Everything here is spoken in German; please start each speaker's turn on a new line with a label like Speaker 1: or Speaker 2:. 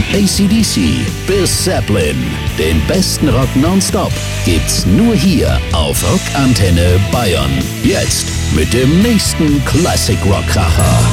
Speaker 1: AC/DC bis Zeppelin. Den besten Rock nonstop gibt's nur hier auf Rockantenne Bayern. Jetzt mit dem nächsten Classic Rock Kracher.